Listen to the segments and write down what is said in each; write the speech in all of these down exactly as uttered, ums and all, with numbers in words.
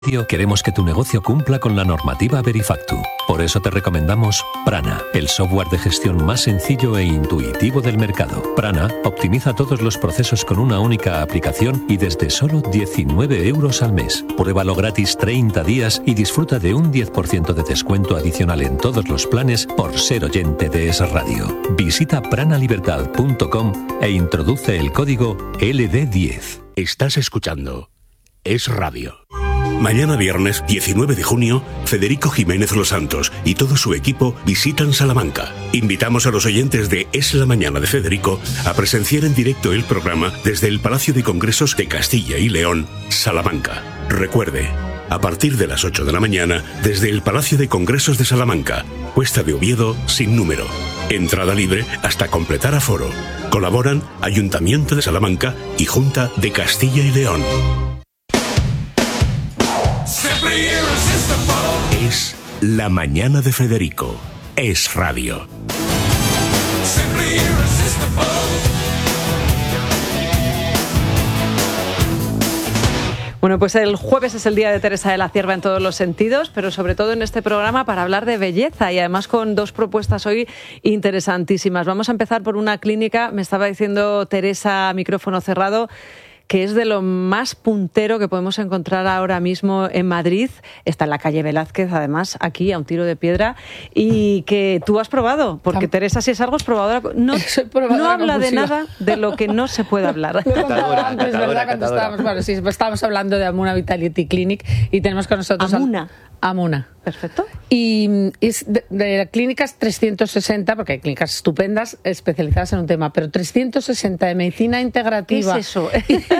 Queremos que tu negocio cumpla con la normativa Verifactu. Por eso te recomendamos Prana, el software de gestión más sencillo e intuitivo del mercado. Prana optimiza todos los procesos con una única aplicación y desde solo diecinueve euros al mes. Pruébalo gratis treinta días y disfruta de un diez por ciento de descuento adicional en todos los planes por ser oyente de Es Radio. Visita pranalibertad punto com e introduce el código L D diez. Estás escuchando Es Radio. Mañana viernes diecinueve de junio, Federico Jiménez Los Santos y todo su equipo visitan Salamanca. Invitamos a los oyentes de Es la Mañana de Federico a presenciar en directo el programa desde el Palacio de Congresos de Castilla y León, Salamanca. Recuerde, a partir de las ocho de la mañana, desde el Palacio de Congresos de Salamanca, Cuesta de Oviedo sin número. Entrada libre hasta completar aforo. Colaboran Ayuntamiento de Salamanca y Junta de Castilla y León. Es La Mañana de Federico. Es Radio. Bueno, pues el jueves es el día de Teresa de la Cierva en todos los sentidos, pero sobre todo en este programa para hablar de belleza y además con dos propuestas hoy interesantísimas. Vamos a empezar por una clínica, me estaba diciendo Teresa a micrófono cerrado, que es de lo más puntero que podemos encontrar ahora mismo en Madrid. Está en la calle Velázquez, además, aquí a un tiro de piedra, y que tú has probado, porque Teresa, si es algo, es probadora. No, probadora no habla compulsiva de nada de lo que no se puede hablar. Catadora, antes, catadora, ¿verdad? Cuando estábamos, bueno, sí, estábamos hablando de Amuna Vitality Clinic y tenemos con nosotros... Amuna. Al, Amuna. Perfecto. Y es de, de clínicas trescientos sesenta, porque hay clínicas estupendas especializadas en un tema, pero trescientos sesenta de medicina integrativa. ¿Qué es eso?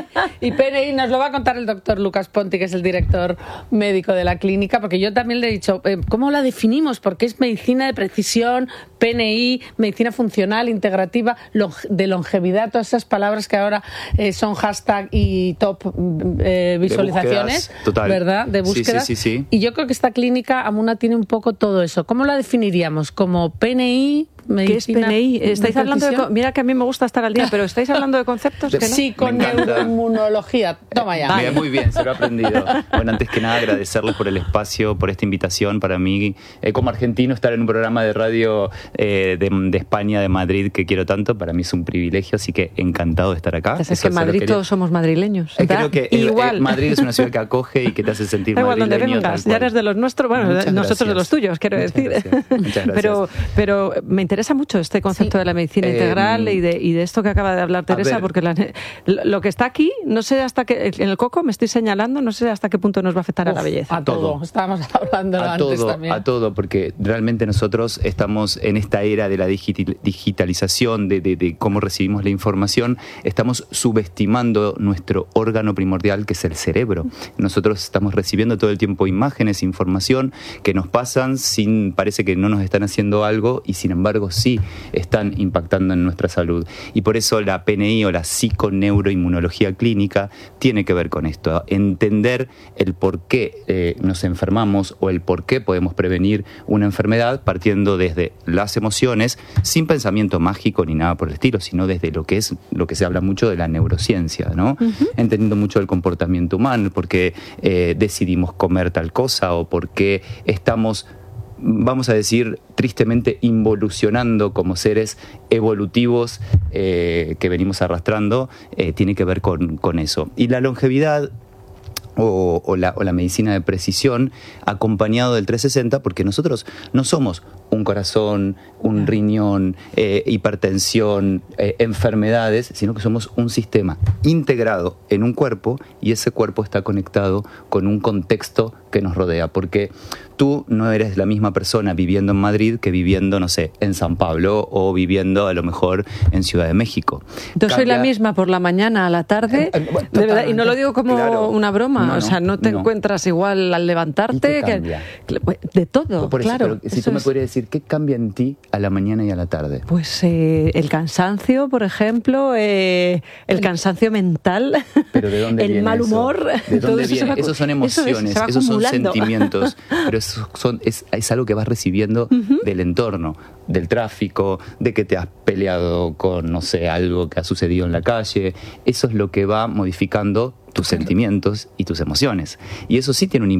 Y P N I nos lo va a contar el doctor Lucas Ponti, que es el director médico de la clínica, porque yo también le he dicho, eh, ¿cómo la definimos? Porque es medicina de precisión, P N I, medicina funcional, integrativa, long, de longevidad, todas esas palabras que ahora eh, son hashtag y top eh, visualizaciones, de búsquedas, total. ¿Verdad? De búsquedas. Sí, sí, sí, sí. Y yo creo que esta clínica, Amuna, tiene un poco todo eso. ¿Cómo la definiríamos? ¿Como P N I? ¿Qué es P N I? ¿Estáis hablando de, mira que a mí me gusta estar al día, pero ¿estáis hablando de conceptos? Que no? Sí, con neuroinmunología. Toma ya. Vale. Muy bien, se lo he aprendido. Bueno, antes que nada agradecerles por el espacio, por esta invitación. Para mí, eh, como argentino, estar en un programa de radio eh, de, de España, de Madrid, que quiero tanto, para mí es un privilegio, así que encantado de estar acá. Es Eso que en Madrid todos somos madrileños. Eh, creo que Igual. Eh, Madrid es una ciudad que acoge y que te hace sentir da igual madrileño. Donde vengas, ya eres de los nuestros, bueno, Muchas nosotros gracias. de los tuyos, quiero Muchas decir. Gracias. Muchas gracias. Pero, pero me interesa mucho este concepto sí. de la medicina eh, integral y de, y de esto que acaba de hablar Teresa, porque la, lo que está aquí, no sé hasta qué, en el coco me estoy señalando, no sé hasta qué punto nos va a afectar Uf, a la belleza. A todo, todo. Estábamos hablando a antes todo, también. A todo, porque realmente nosotros estamos en esta era de la digital, digitalización, de, de, de cómo recibimos la información, estamos subestimando nuestro órgano primordial, que es el cerebro. Nosotros estamos recibiendo todo el tiempo imágenes, información que nos pasan, sin parece que no nos están haciendo algo y sin embargo sí están impactando en nuestra salud. Y por eso la P N I o la psiconeuroinmunología clínica tiene que ver con esto, entender el por qué eh, nos enfermamos o el por qué podemos prevenir una enfermedad partiendo desde las emociones, sin pensamiento mágico ni nada por el estilo, sino desde lo que es lo que se habla mucho de la neurociencia, ¿no? Uh-huh. Entendiendo mucho el comportamiento humano, por qué eh, decidimos comer tal cosa o por qué estamos, vamos a decir, tristemente involucionando como seres evolutivos eh, que venimos arrastrando, eh, tiene que ver con, con eso. Y la longevidad o, o, la, o la medicina de precisión acompañado del trescientos sesenta, porque nosotros no somos un corazón, un riñón, eh, hipertensión, eh, enfermedades, sino que somos un sistema integrado en un cuerpo y ese cuerpo está conectado con un contexto que nos rodea, porque tú no eres la misma persona viviendo en Madrid que viviendo, no sé, en San Pablo o viviendo a lo mejor en Ciudad de México. Yo Cambia... soy la misma por la mañana, a la tarde, eh, eh, bueno, de verdad, y no lo digo como claro. una broma, no, no, o sea, no te no. encuentras igual al levantarte, que, de todo, por eso, claro. Pero, si tú me es... podrías decir, ¿qué cambia en ti a la mañana y a la tarde? Pues eh, el cansancio, por ejemplo, eh, el cansancio mental, ¿Pero de dónde el viene mal eso? humor. ¿De dónde eso viene? va, Esos son emociones, eso es, esos son sentimientos, pero eso son, es, es algo que vas recibiendo uh-huh. del entorno, del tráfico, de que te has peleado con, no sé, algo que ha sucedido en la calle. Eso es lo que va modificando tus sentimientos y tus emociones. Y eso sí tiene un